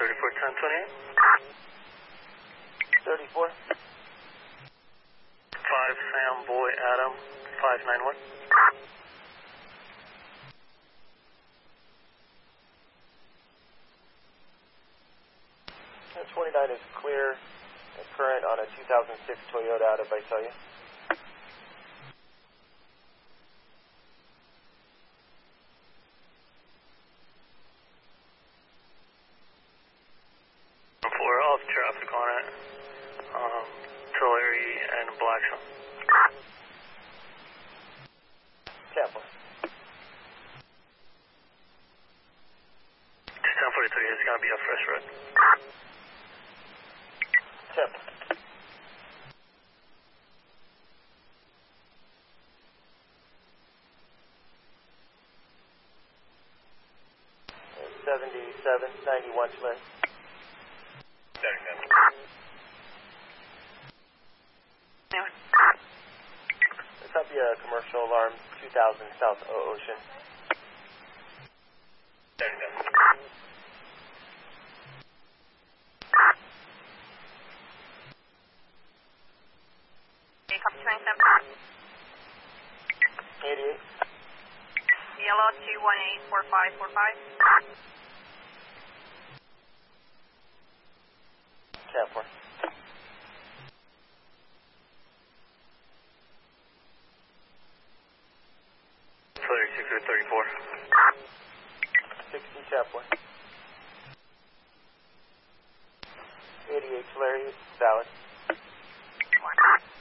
341028. 34. 5 Sam Boy Adam 591. And 29 is clear and current on a 2006 Toyota out of Visalia. For off traffic on it. Tulare and Blackstone. Tampa. 1043 is going to be a fresh road. Tampa. And 7791 Tulare. 77. This might be a commercial alarm, 2000 South Ocean. 77. Copy 27. 88. Yellow 2184545. Cat 4. 36 or 34. 60 Cat 4. 88 Tulare, valid.